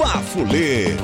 Bafulê.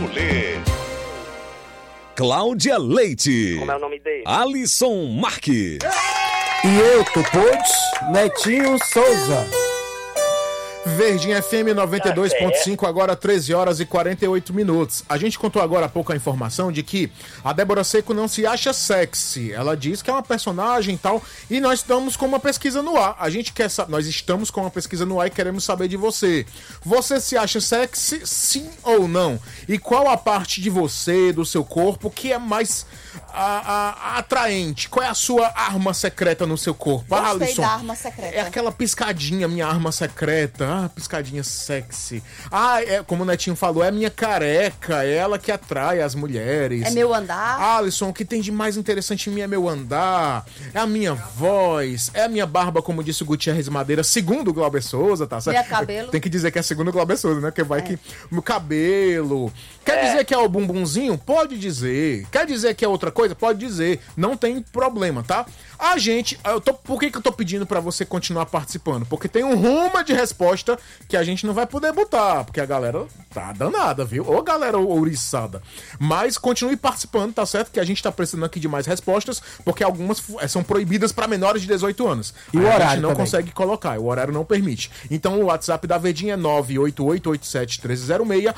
Cláudia Leite. Como é o nome dele? Alisson Marques. E eu, Topodes, Netinho Souza. Verdinha FM 92.5, agora 13 horas e 48 minutos. A gente contou agora há pouco a informação de que a Débora Seco não se acha sexy. Ela diz que é uma personagem e tal, e nós estamos com uma pesquisa no ar. Nós estamos com uma pesquisa no ar e queremos saber de você. Você se acha sexy, sim ou não? E qual a parte de você, do seu corpo, que é mais atraente? Qual é a sua arma secreta no seu corpo? Gostei Alisson, da arma secreta. é aquela piscadinha, minha arma secreta. Piscadinha sexy. Como o Netinho falou, é minha careca, é ela que atrai as mulheres. É meu andar. Alisson, o que tem de mais interessante em mim é meu andar, é a minha voz, é a minha barba, como disse o Gutierrez Madeira, segundo o Glauber Souza, tá certo? Meu cabelo. Tem que dizer que é segundo o Glauber Souza, né? Porque vai que... Meu cabelo. Quer dizer que é o bumbumzinho? Pode dizer. Quer dizer que é outra coisa? Pode dizer. Não tem problema, tá? A gente... Por que eu tô pedindo pra você continuar participando? Porque tem um rumo de resposta que a gente não vai poder botar, porque a galera tá danada, viu? Ô galera ouriçada. Mas continue participando, tá certo? Que a gente tá precisando aqui de mais respostas, porque algumas são proibidas pra menores de 18 anos. E o a horário gente não também consegue colocar, o horário não permite. Então o WhatsApp da Verdinha é 988871306,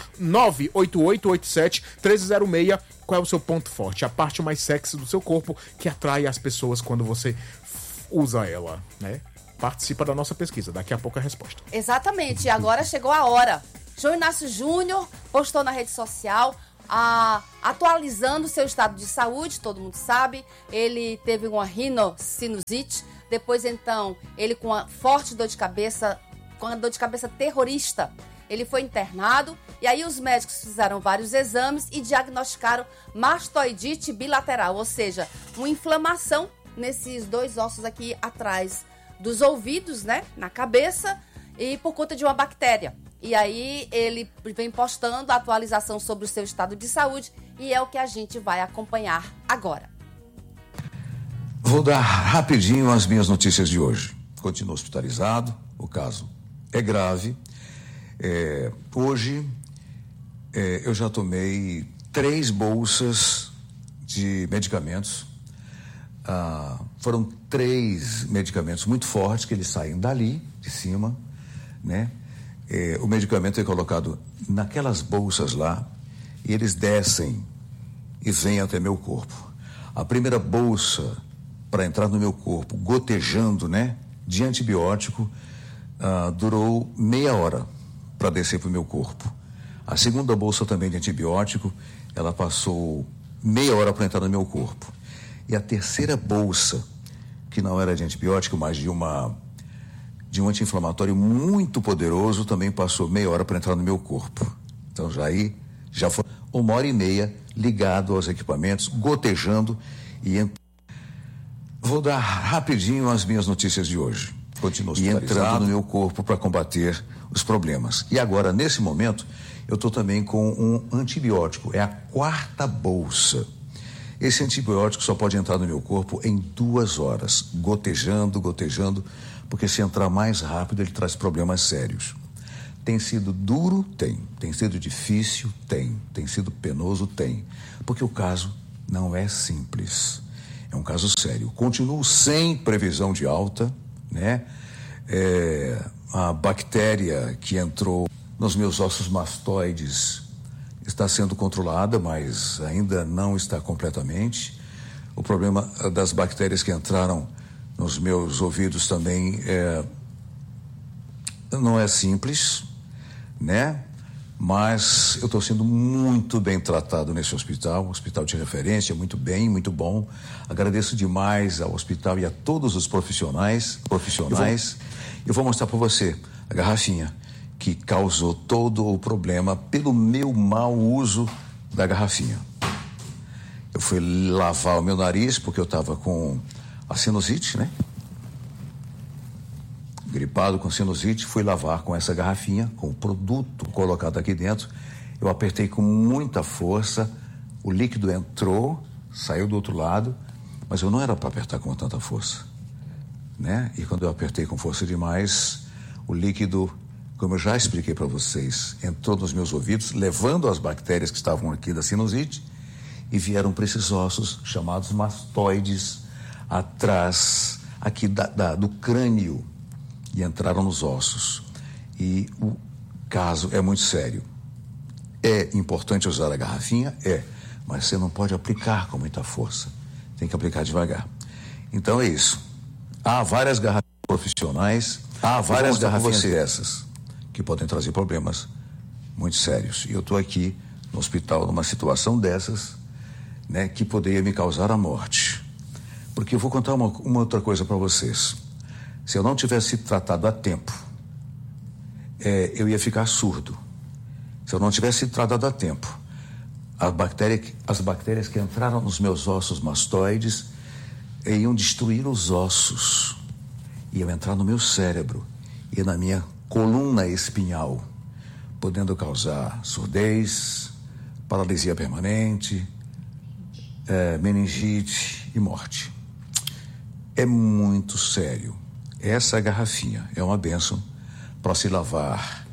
988871306. Qual é o seu ponto forte? A parte mais sexy do seu corpo que atrai as pessoas quando você usa ela, né? Participa da nossa pesquisa, daqui a pouco a resposta. Exatamente, e agora chegou a hora. João Inácio Júnior postou na rede social atualizando seu estado de saúde, todo mundo sabe. Ele teve uma rinocinusite, depois então ele com uma forte dor de cabeça, com uma dor de cabeça terrorista. Ele foi internado e aí os médicos fizeram vários exames e diagnosticaram mastoidite bilateral, ou seja, uma inflamação nesses dois ossos aqui atrás dos ouvidos, né, na cabeça, e por conta de uma bactéria. E aí ele vem postando a atualização sobre o seu estado de saúde e é o que a gente vai acompanhar agora. Vou dar rapidinho as minhas notícias de hoje. Continuo hospitalizado, o caso é grave. Hoje eu já tomei 3 bolsas de medicamentos. Foram 3 medicamentos muito fortes que eles saem dali, de cima, né? O medicamento é colocado naquelas bolsas lá e eles descem e vêm até meu corpo. A primeira bolsa para entrar no meu corpo, gotejando, né, de antibiótico, durou meia hora para descer para o meu corpo. A segunda bolsa também de antibiótico, ela passou meia hora para entrar no meu corpo. E a terceira bolsa, que não era de antibiótico, mas de um anti-inflamatório muito poderoso, também passou meia hora para entrar no meu corpo. Então já foi 1h30 ligado aos equipamentos, gotejando e vou dar rapidinho as minhas notícias de hoje. Continuo e entrando no meu corpo para combater os problemas. E agora, nesse momento, eu estou também com um antibiótico. É a 4ª bolsa. Esse antibiótico só pode entrar no meu corpo em 2 horas, gotejando, porque se entrar mais rápido ele traz problemas sérios. Tem sido duro? Tem. Tem sido difícil? Tem. Tem sido penoso? Tem. Porque o caso não é simples. É um caso sério. Continuo sem previsão de alta, né? A bactéria que entrou nos meus ossos mastoides está sendo controlada, mas ainda não está completamente. O problema das bactérias que entraram nos meus ouvidos também não é simples, né? Mas eu estou sendo muito bem tratado nesse hospital de referência, muito bem, muito bom. Agradeço demais ao hospital e a todos os profissionais. Eu vou mostrar para você a garrafinha que causou todo o problema pelo meu mau uso da garrafinha. Eu fui lavar o meu nariz porque eu estava com a sinusite, né? Gripado com sinusite, fui lavar com essa garrafinha, com o produto colocado aqui dentro. Eu apertei com muita força, o líquido entrou, saiu do outro lado, mas eu não era para apertar com tanta força, né? E quando eu apertei com força demais, o líquido como eu já expliquei para vocês, entrou nos meus ouvidos, levando as bactérias que estavam aqui da sinusite e vieram para esses ossos chamados mastoides atrás aqui do crânio e entraram nos ossos. E o caso é muito sério. É importante usar a garrafinha? Mas você não pode aplicar com muita força. Tem que aplicar devagar. Então é isso. Há várias garrafinhas profissionais, há várias garrafinhas dessas que podem trazer problemas muito sérios. E eu estou aqui no hospital numa situação dessas, né, que poderia me causar a morte. Porque eu vou contar uma outra coisa para vocês. Se eu não tivesse tratado a tempo, eu ia ficar surdo. Se eu não tivesse tratado a tempo, as bactérias que entraram nos meus ossos mastoides iam destruir os ossos, iam entrar no meu cérebro e na minha coluna espinhal, podendo causar surdez, paralisia permanente, meningite e morte. É muito sério. Essa garrafinha é uma bênção para se lavar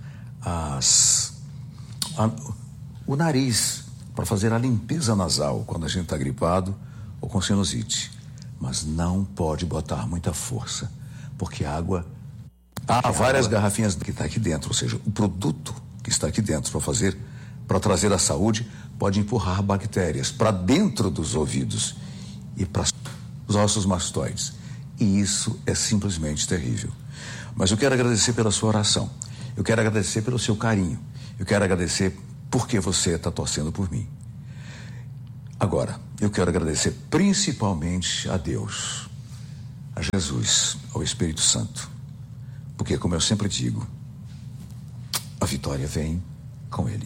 o nariz, para fazer a limpeza nasal quando a gente está gripado ou com sinusite. Mas não pode botar muita força, porque a água... Há várias garrafinhas que está aqui dentro, ou seja, o produto que está aqui dentro para trazer a saúde, pode empurrar bactérias para dentro dos ouvidos e para os ossos mastoides. E isso é simplesmente terrível. Mas eu quero agradecer pela sua oração. Eu quero agradecer pelo seu carinho. Eu quero agradecer porque você está torcendo por mim. Agora, eu quero agradecer principalmente a Deus, a Jesus, ao Espírito Santo. Porque, como eu sempre digo, a vitória vem com Ele.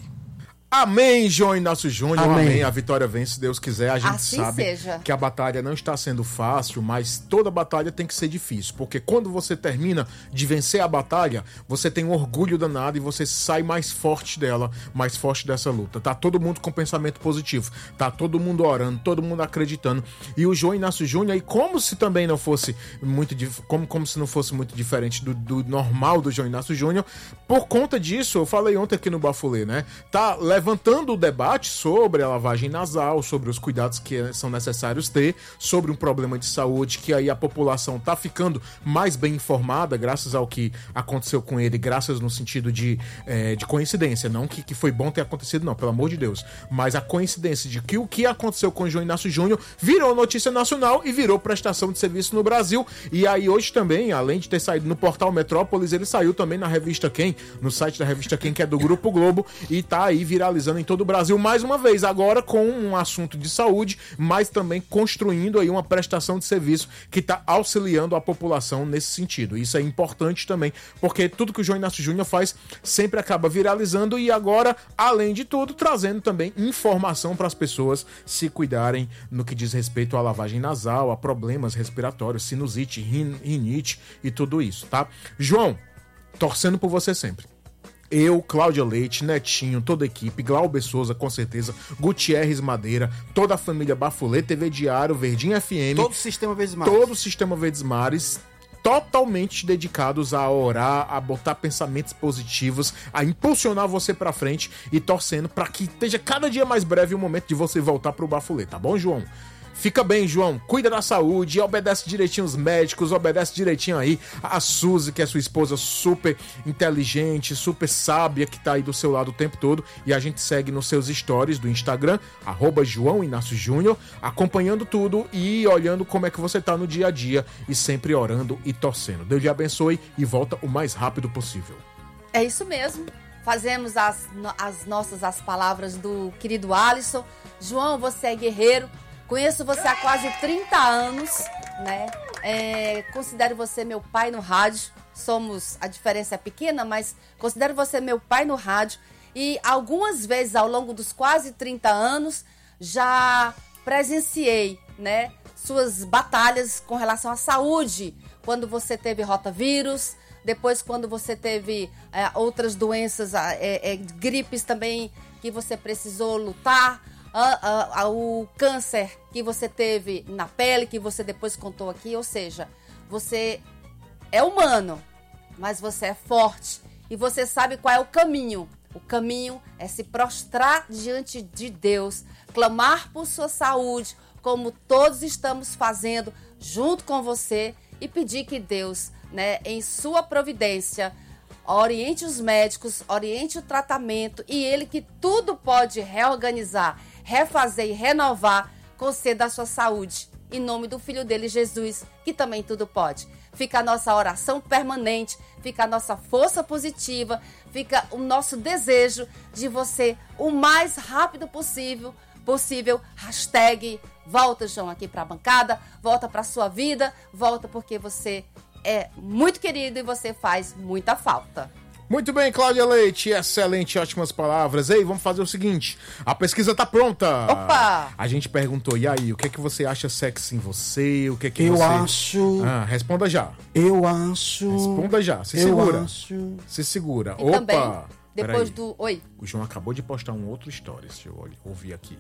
Amém, João Inácio Júnior. Amém. A vitória vem, se Deus quiser. A gente assim sabe seja. Que a batalha não está sendo fácil, mas toda batalha tem que ser difícil. Porque quando você termina de vencer a batalha, você tem um orgulho danado e você sai mais forte dela, mais forte dessa luta. Tá todo mundo com pensamento positivo. Tá todo mundo orando, todo mundo acreditando. E o João Inácio Júnior, e como se também não fosse muito... Como se não fosse muito diferente do normal do João Inácio Júnior, por conta disso, eu falei ontem aqui no Bafulê, né? Tá levantando o debate sobre a lavagem nasal, sobre os cuidados que são necessários ter, sobre um problema de saúde, que aí a população tá ficando mais bem informada, graças ao que aconteceu com ele, graças no sentido de coincidência, não que foi bom ter acontecido, não, pelo amor de Deus, mas a coincidência de que o que aconteceu com o João Inácio Júnior virou notícia nacional e virou prestação de serviço no Brasil, e aí hoje também, além de ter saído no portal Metrópolis, ele saiu também na revista Quem, no site da revista Quem, que é do Grupo Globo, e tá aí viralizando em todo o Brasil, mais uma vez, agora com um assunto de saúde, mas também construindo aí uma prestação de serviço que está auxiliando a população nesse sentido. Isso é importante também, porque tudo que o João Inácio Júnior faz sempre acaba viralizando e agora, além de tudo, trazendo também informação para as pessoas se cuidarem no que diz respeito à lavagem nasal, a problemas respiratórios, sinusite, rinite e tudo isso, tá? João, torcendo por você sempre. Eu, Cláudia Leite, Netinho, toda a equipe, Glauber Souza, com certeza, Gutierrez Madeira, toda a família Bafulê, TV Diário, Verdinha FM. Todo o Sistema Verdes Mares. Todo o Sistema Verdes Mares, totalmente dedicados a orar, a botar pensamentos positivos, a impulsionar você pra frente e torcendo pra que esteja cada dia mais breve o momento de você voltar pro Bafulê, tá bom, João? Fica bem, João, cuida da saúde, obedece direitinho os médicos, obedece direitinho aí a Suzy, que é sua esposa super inteligente, super sábia, que tá aí do seu lado o tempo todo, e a gente segue nos seus stories do Instagram, @João Inácio Júnior, acompanhando tudo e olhando como é que você tá no dia a dia e sempre orando e torcendo. Deus lhe abençoe e volta o mais rápido possível. É isso mesmo. Fazemos as palavras do querido Alisson. João, você é guerreiro. Conheço você há quase 30 anos, né? Considero você meu pai no rádio. A diferença é pequena, mas considero você meu pai no rádio. E algumas vezes ao longo dos quase 30 anos já presenciei, né, suas batalhas com relação à saúde. Quando você teve rotavírus, depois quando você teve outras doenças, gripes também, que você precisou lutar. O câncer que você teve na pele, que você depois contou aqui, ou seja, você é humano, mas você é forte E você sabe qual é o caminho. O caminho é se prostrar diante de Deus, clamar por sua saúde, como todos estamos fazendo junto com você, e pedir que Deus, né, em sua providência, oriente os médicos, oriente o tratamento, e Ele que tudo pode reorganizar, refazer e renovar, conceda a sua saúde. Em nome do Filho dele, Jesus, que também tudo pode. Fica a nossa oração permanente, fica a nossa força positiva, fica o nosso desejo de você, o mais rápido possível, hashtag volta, João, aqui para a bancada, volta para a sua vida, volta porque você é muito querido e você faz muita falta. Muito bem, Cláudia Leite, excelente, ótimas palavras. Ei, vamos fazer o seguinte, a pesquisa tá pronta. Opa! A gente perguntou, e aí, o que é que você acha sexy em você? O que é que eu você... acho... responda já. Eu acho... Responda já, se segura. Eu acho... Se segura. E Opa! também, depois do... Oi. O João acabou de postar um outro story, deixa eu ouvir aqui.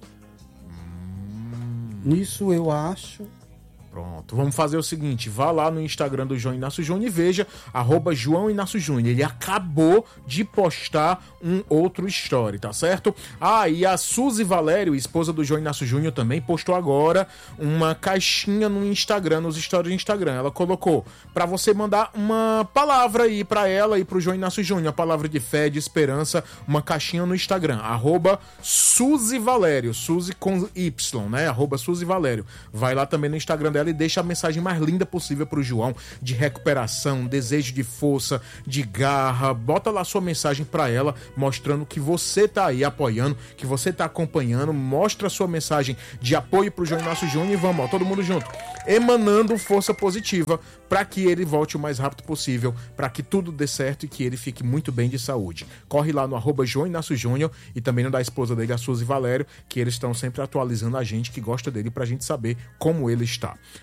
Nisso eu acho... Pronto, vamos fazer o seguinte, vá lá no Instagram do João Inácio Júnior e veja, @João Inácio Júnior. Ele acabou de postar um outro story, tá certo? E a Suzy Valério, esposa do João Inácio Júnior, também postou agora uma caixinha no Instagram, nos stories do Instagram. Ela colocou pra você mandar uma palavra aí pra ela e pro João Inácio Júnior, a palavra de fé, de esperança, uma caixinha no Instagram, @Suzy Valério, Suzy com Y, né? @Suzy Valério. Vai lá também no Instagram dela e deixa a mensagem mais linda possível pro João, de recuperação, desejo de força, de garra. Bota lá sua mensagem pra ela, mostrando que você tá aí apoiando, que você tá acompanhando. Mostra a sua mensagem de apoio pro João Inácio Júnior e vamos, todo mundo junto, emanando força positiva para que ele volte o mais rápido possível, para que tudo dê certo e que ele fique muito bem de saúde. Corre lá no @João Inácio Júnior e também no da esposa dele, a Suzy Valério, que eles estão sempre atualizando a gente que gosta dele, pra gente saber como ele está.